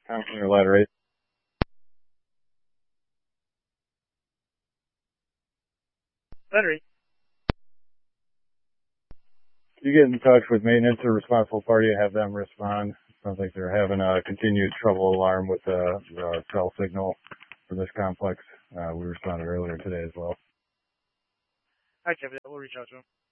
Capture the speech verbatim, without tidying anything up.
Counselor ladder eight. Ladder eight. You get in touch with maintenance or responsible party and have them respond. Sounds like they're having a continued trouble alarm with the, the cell signal for this complex. Uh, we responded earlier today as well. Hi, Kevin. We'll reach out to him.